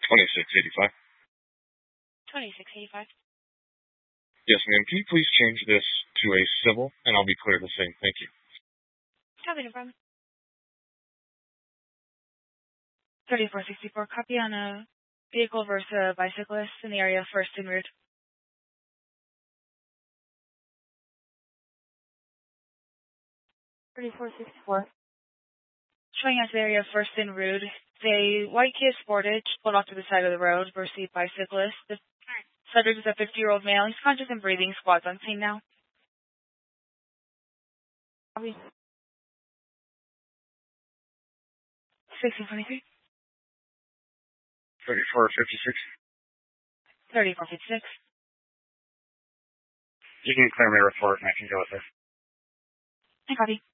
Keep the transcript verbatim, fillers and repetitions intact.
twenty-six eighty-five. twenty-six eighty-five. Yes, ma'am. Can you please change this to a civil, and I'll be clear the same. Thank you. Copy, no problem. thirty-four sixty-four, copy on a vehicle versus a bicyclist in the area First and Route. thirty-four sixty-four. Showing us the area First and Route. A white Kia Sportage pulled off to the side of the road versus a bicyclist. The subject is a fifty-year-old male. He's conscious and breathing. Squad's on scene now. Copy. sixteen twenty-three. thirty-four fifty-six. thirty-four fifty-six. You can clear my report, and I can go with this. I copy.